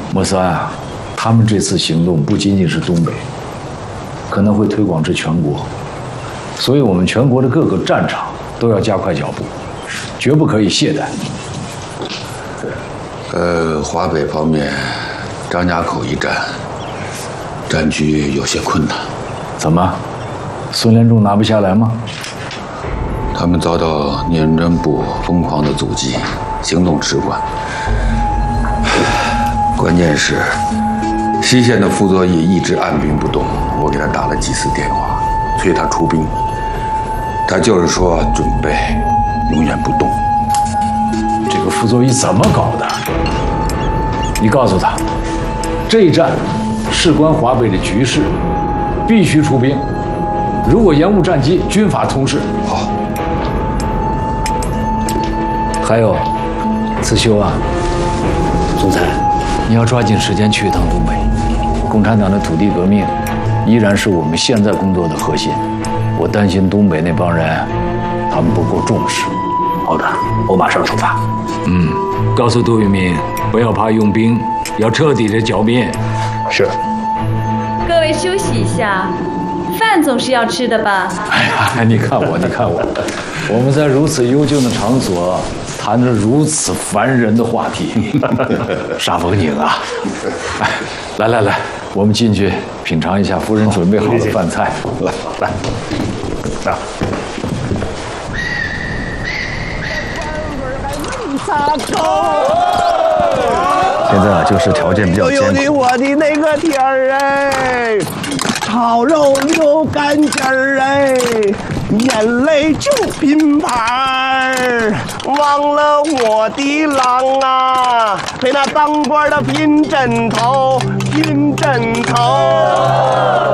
莫酸啊，他们这次行动不仅仅是东北，可能会推广至全国，所以我们全国的各个战场都要加快脚步，绝不可以懈怠。 华北方面，张家口一战，战局有些困难。 怎么，孙连仲拿不下来吗？ 他们遭到聂真部疯狂的阻击，行动迟缓。关键是，西线的傅作义一直按兵不动，我给他打了几次电话，催他出兵。他就是说准备永远不动。 这个傅作义怎么搞的？你告诉他，这一战事关华北的局势，必须出兵。如果延误战机，军法通事。 好。 还有，子修啊，总裁，你要抓紧时间去一趟东北。共产党的土地革命依然是我们现在工作的核心。我担心东北那帮人，他们不够重视。 好的，我马上出发。 告诉杜聿明，不要怕用兵，要彻底的剿灭。 是。 各位休息一下，饭总是要吃的吧？ 哎呀，你看我，我们在如此幽静的场所谈着如此烦人的话题，煞风景啊！哎，来，我们进去品尝一下夫人准备好的饭菜。来。 现在就是条件比较艰苦。 我的那个天儿哎，炒肉溜干尖儿哎，眼泪就拼盘儿，忘了我的郎啊，陪那当官的拼枕头。